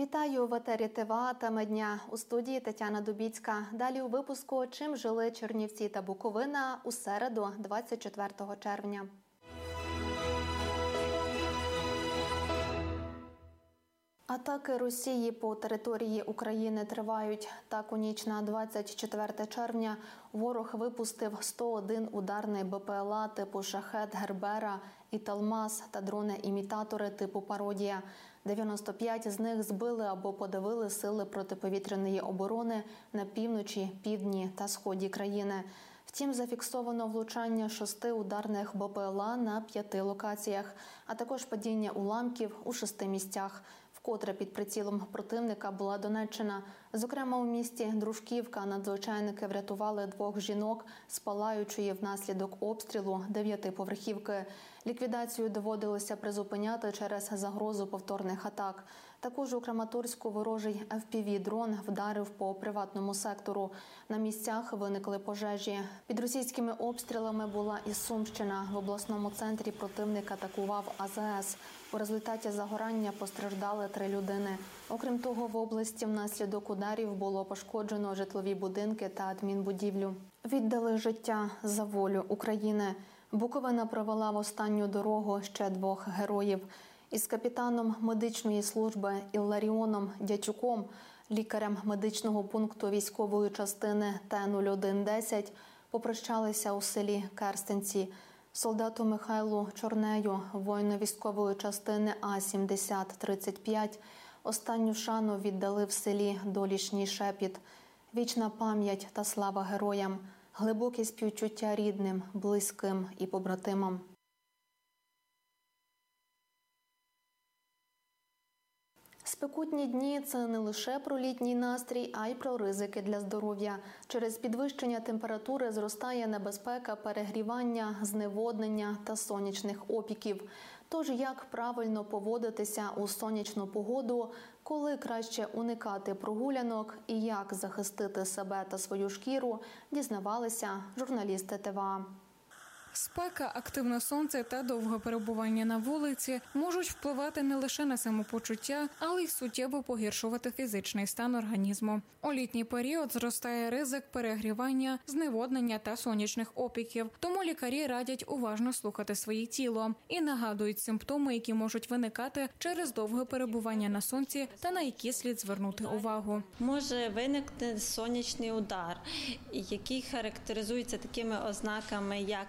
Вітаю в етері ТВА. Тема дня. У студії Тетяна Дубіцька. Далі у випуску «Чим жили Чернівці та Буковина» у середу, 24 червня. Атаки Росії по території України тривають. Так, у ніч на 24 червня ворог випустив 101 ударний БПЛА типу «Шахед», «Гербера» і «Талмаз» та дрони-імітатори типу «Пародія». 95 з них збили або подавили сили протиповітряної оборони на півночі, півдні та сході країни. Втім, зафіксовано влучання 6 ударних БПЛА на 5 локаціях, а також падіння уламків у 6 місцях. Вкотре під прицілом противника була Донеччина. Зокрема, у місті Дружківка надзвичайники врятували 2 жінок з палаючої внаслідок обстрілу 9-поверхівки. Ліквідацію доводилося призупиняти через загрозу повторних атак. Також у Краматорську ворожий FPV-дрон вдарив по приватному сектору. На місцях виникли пожежі. Під російськими обстрілами була і Сумщина. В обласному центрі противник атакував АЗС. У результаті загорання постраждали 3 людини. Окрім того, в області внаслідок ударів було пошкоджено житлові будинки та адмінбудівлю. Віддали життя за волю України. Буковина провела в останню дорогу ще 2 героїв. Із капітаном медичної служби Ілларіоном Дячуком, лікарем медичного пункту військової частини Т-0110, попрощалися у селі Керстенці. Солдату Михайлу Чорнею, воїну військової частини А-7035, останню шану віддали в селі Долішній Шепіт. Вічна пам'ять та слава героям, глибокі співчуття рідним, близьким і побратимам. Спекотні дні – це не лише про літній настрій, а й про ризики для здоров'я. Через підвищення температури зростає небезпека перегрівання, зневоднення та сонячних опіків. Тож, як правильно поводитися у сонячну погоду, коли краще уникати прогулянок і як захистити себе та свою шкіру, дізнавалися журналісти ТВА. Спека, активне сонце та довге перебування на вулиці можуть впливати не лише на самопочуття, але й суттєво погіршувати фізичний стан організму. У літній період зростає ризик перегрівання, зневоднення та сонячних опіків. Тому лікарі радять уважно слухати своє тіло і нагадують симптоми, які можуть виникати через довге перебування на сонці та на які слід звернути увагу. Може виникнути сонячний удар, який характеризується такими ознаками, як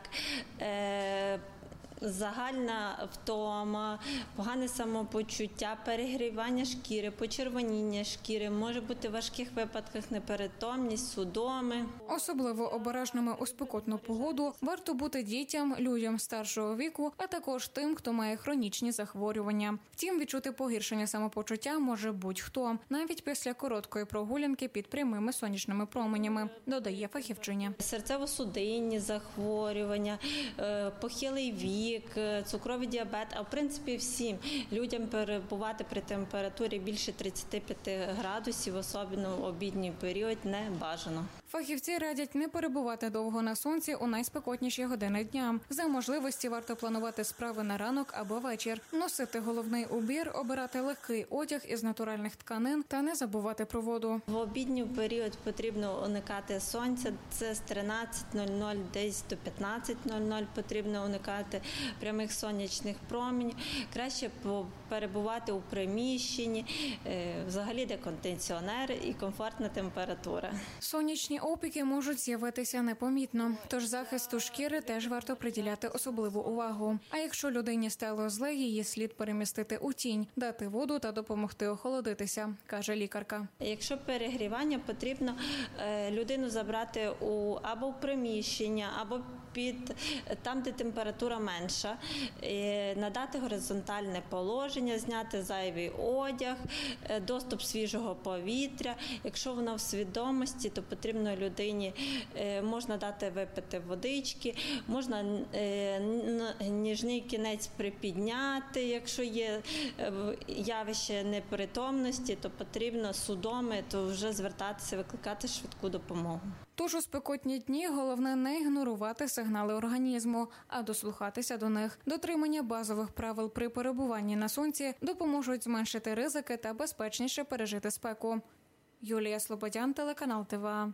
загальна втома, погане самопочуття, перегрівання шкіри, почервоніння шкіри, може бути в важких випадках неперитомність, судоми. Особливо обережними у спекотну погоду варто бути дітям, людям старшого віку, а також тим, хто має хронічні захворювання. Втім, відчути погіршення самопочуття може будь-хто, навіть після короткої прогулянки під прямими сонячними променями, додає фахівчиня. Серцево-судинні захворювання, похилий вік, цукровий діабет, а в принципі всім людям перебувати при температурі більше 35 градусів, особливо в обідній період, не бажано. Фахівці радять не перебувати довго на сонці у найспекотніші години дня. За можливості варто планувати справи на ранок або вечір, носити головний убір, обирати легкий одяг із натуральних тканин та не забувати про воду. В обідній період потрібно уникати сонця, це з 13:00 десь до 15:00 потрібно уникати прямих сонячних променів. Краще перебувати у приміщенні, взагалі де кондиціонер і комфортна температура. Сонячні опіки можуть з'явитися непомітно, тож захисту шкіри теж варто приділяти особливу увагу. А якщо людині стало зле, її слід перемістити у тінь, дати воду та допомогти охолодитися, каже лікарка. Якщо перегрівання, потрібно людину забрати або в приміщення, або там, де температура менша, надати горизонтальне положення, зняти зайвий одяг, доступ свіжого повітря. Якщо вона в свідомості, то потрібно людині, можна дати випити водички, можна ніжний кінець припідняти, якщо є явище непритомності, то потрібно судоми, то вже звертатися, викликати швидку допомогу. Тож у спекотні дні головне не ігнорувати сигнали організму, а дослухатися до них. Дотримання базових правил при перебуванні на сонці допоможуть зменшити ризики та безпечніше пережити спеку. Юлія Слободян, телеканал ТВА.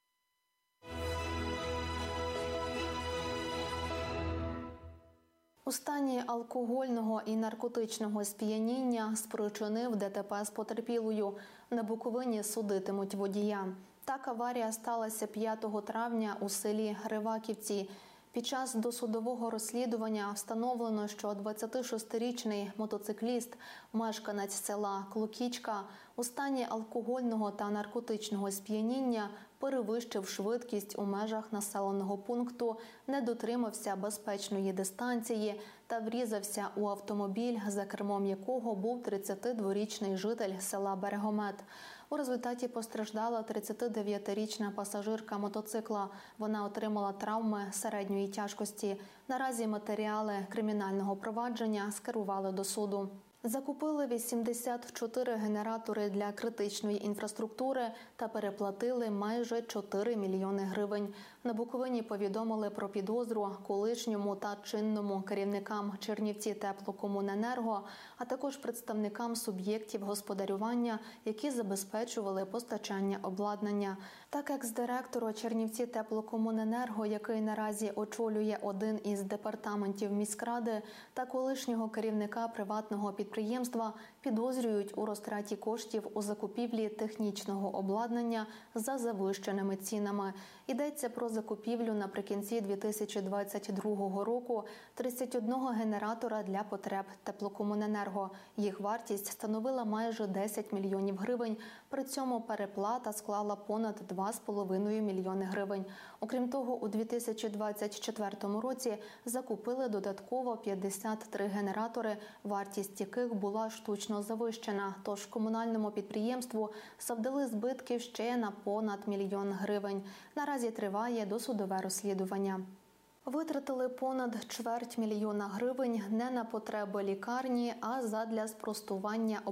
У стані алкогольного і наркотичного сп'яніння спричинив ДТП з потерпілою. На Буковині судитимуть водія. Так аварія сталася 5 травня у селі Риваківці. Під час досудового розслідування встановлено, що 26-річний мотоцикліст, мешканець села Клокічка, у стані алкогольного та наркотичного сп'яніння перевищив швидкість у межах населеного пункту, не дотримався безпечної дистанції та врізався у автомобіль, за кермом якого був 32-річний житель села Берегомет. У результаті постраждала 39-річна пасажирка мотоцикла. Вона отримала травми середньої тяжкості. Наразі матеріали кримінального провадження скерували до суду. Закупили 84 генератори для критичної інфраструктури та переплатили майже 4 мільйони гривень. На Буковині повідомили про підозру колишньому та чинному керівникам Чернівці теплокомуненерго, а також представникам суб'єктів господарювання, які забезпечували постачання обладнання. Так, екс-директору Чернівці теплокомуненерго, який наразі очолює один із департаментів міськради, та колишнього керівника приватного підприємства підозрюють у розтраті коштів у закупівлі технічного обладнання за завищеними цінами. Йдеться про закупівлю наприкінці 2022 року 31 генератора для потреб теплокомуненерго. Їх вартість становила майже 10 мільйонів гривень, при цьому переплата склала понад 2,5 мільйони гривень. Окрім того, у 2024 році закупили додатково 53 генератори, вартість яких була штучно завищена, тож комунальному підприємству завдали збитків ще на понад 1 мільйон гривень. Наразі триває досудове розслідування. Витратили понад 250 000 гривень не на потреби лікарні, а задля спростування